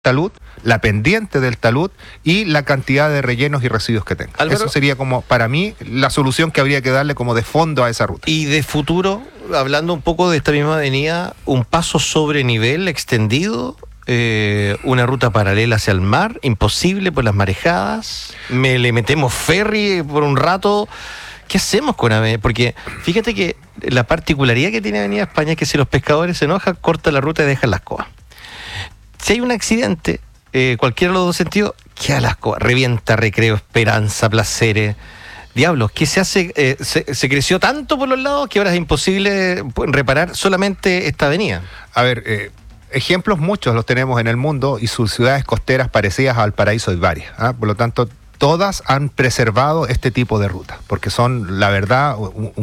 talud, la pendiente del talud y la cantidad de rellenos y residuos que tenga. Álvaro, eso sería como, para mí, la solución que habría que darle como de fondo a esa ruta. Y de futuro, hablando un poco de esta misma avenida, un paso sobre nivel extendido, una ruta paralela hacia el mar, imposible por las marejadas, le metemos ferry por un rato. ¿Qué hacemos con Avenida? Porque fíjate que la particularidad que tiene Avenida España es que si los pescadores se enojan, corta la ruta y dejan las coas. Si hay un accidente, cualquiera de los dos sentidos, queda las coas, revienta Recreo, Esperanza, Placeres. Diablos, ¿qué se hace? Se creció tanto por los lados que ahora es imposible reparar solamente esta avenida. A ver, ejemplos muchos los tenemos en el mundo y sus ciudades costeras parecidas a Valparaíso hay varias. Por lo tanto, todas han preservado este tipo de rutas, porque son, la verdad,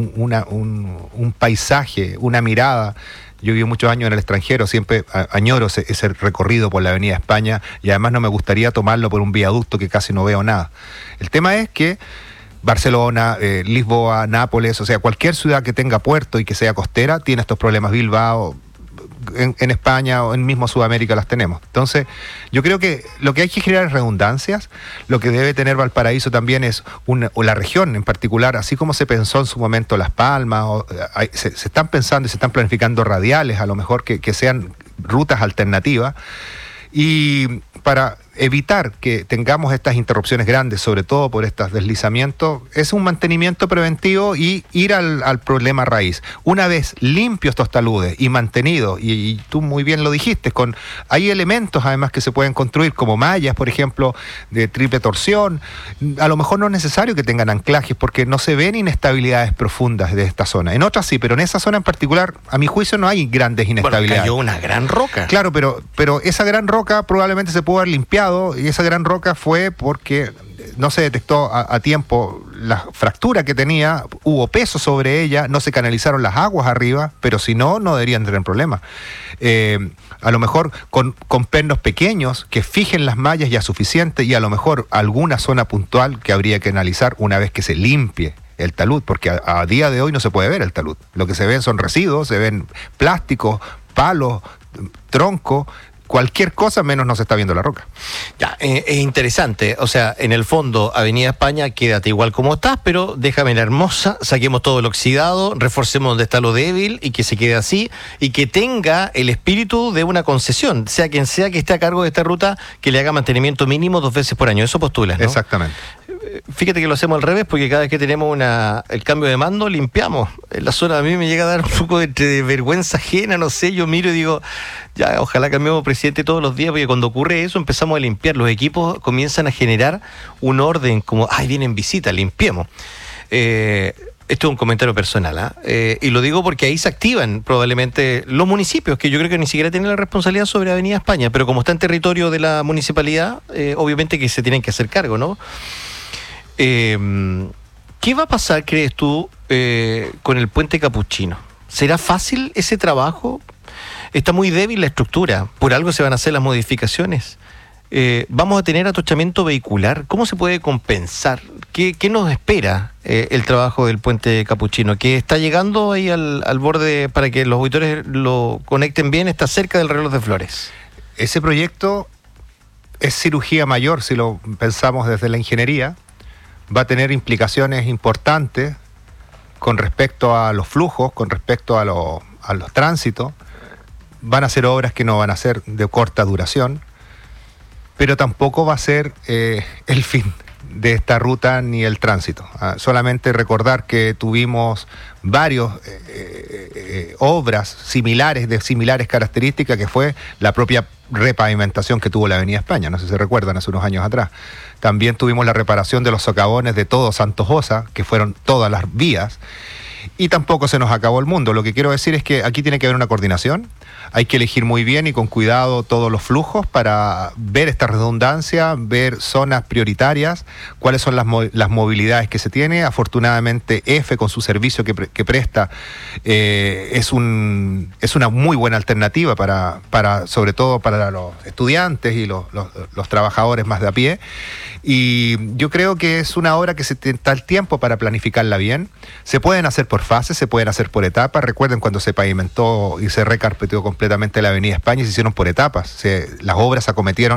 un paisaje, una mirada. Yo viví muchos años en el extranjero, siempre añoro ese recorrido por la Avenida España y además no me gustaría tomarlo por un viaducto que casi no veo nada. El tema es que Barcelona, Lisboa, Nápoles, o sea, cualquier ciudad que tenga puerto y que sea costera tiene estos problemas. Bilbao, en España o en mismo Sudamérica las tenemos. Entonces, yo creo que lo que hay que generar es redundancias. Lo que debe tener Valparaíso también es, o la región en particular, así como se pensó en su momento Las Palmas, se están pensando y se están planificando radiales, a lo mejor que sean rutas alternativas. Y para evitar que tengamos estas interrupciones grandes, sobre todo por estos deslizamientos, es un mantenimiento preventivo y ir al problema raíz. Una vez limpios estos taludes y mantenidos, y tú muy bien lo dijiste, hay elementos además que se pueden construir, como mallas, por ejemplo, de triple torsión. A lo mejor no es necesario que tengan anclajes porque no se ven inestabilidades profundas de esta zona. En otras sí, pero en esa zona en particular, a mi juicio, no hay grandes inestabilidades. Cayó una gran roca. Claro, pero esa gran roca probablemente se pudo haber limpiado, y esa gran roca fue porque no se detectó a tiempo la fractura que tenía, hubo peso sobre ella, no se canalizaron las aguas arriba, pero si no, no deberían tener problemas. A lo mejor con pernos pequeños que fijen las mallas ya suficiente, y a lo mejor alguna zona puntual que habría que analizar una vez que se limpie el talud, porque a día de hoy no se puede ver el talud. Lo que se ven son residuos, se ven plásticos, palos, troncos. Cualquier cosa menos no se está viendo la roca. Ya, es interesante. O sea, en el fondo, Avenida España, quédate igual como estás, pero déjame la hermosa, saquemos todo lo oxidado, reforcemos donde está lo débil y que se quede así, y que tenga el espíritu de una concesión, sea quien sea que esté a cargo de esta ruta, que le haga mantenimiento mínimo 2 veces por año. Eso postulas, ¿no? Exactamente. Fíjate que lo hacemos al revés, porque cada vez que tenemos el cambio de mando, limpiamos. En la zona a mí me llega a dar un poco de vergüenza ajena, no sé, yo miro y digo, ya, ojalá cambiemos presidente todos los días, porque cuando ocurre eso empezamos a limpiar. Los equipos comienzan a generar un orden, como, vienen visitas, limpiemos. Esto es un comentario personal, y lo digo porque ahí se activan probablemente los municipios, que yo creo que ni siquiera tienen la responsabilidad sobre Avenida España, pero como está en territorio de la municipalidad, obviamente que se tienen que hacer cargo, ¿no? ¿Qué va a pasar, crees tú, con el puente Capuchino? ¿Será fácil ese trabajo? Está muy débil la estructura, por algo se van a hacer las modificaciones. ¿Vamos a tener atochamiento vehicular? ¿Cómo se puede compensar? ¿Qué nos espera el trabajo del puente Capuchino? Que está llegando ahí al borde, para que los auditores lo conecten bien, está cerca del reloj de Flores. Ese proyecto es cirugía mayor, si lo pensamos desde la ingeniería. Va a tener implicaciones importantes con respecto a los flujos, con respecto a los tránsitos. Van a ser obras que no van a ser de corta duración, pero tampoco va a ser el fin de esta ruta ni el tránsito. Solamente recordar que tuvimos varias obras similares, de similares características, que fue la propia repavimentación que tuvo la Avenida España, no sé si se recuerdan, hace unos años atrás. También tuvimos la reparación de los socavones de todo Santos Osa, que fueron todas las vías, y tampoco se nos acabó el mundo. Lo que quiero decir es que aquí tiene que haber una coordinación. Hay que elegir muy bien y con cuidado todos los flujos para ver esta redundancia, ver zonas prioritarias, cuáles son las movilidades que se tiene. Afortunadamente, EFE, con su servicio que presta, es una muy buena alternativa sobre todo para los estudiantes y los trabajadores más de a pie. Y yo creo que es una obra que se está el tiempo para planificarla bien. Se pueden hacer por por fases, se pueden hacer por etapas. Recuerden cuando se pavimentó y se recarpeteó completamente la Avenida España, se hicieron por etapas. Las obras se acometieron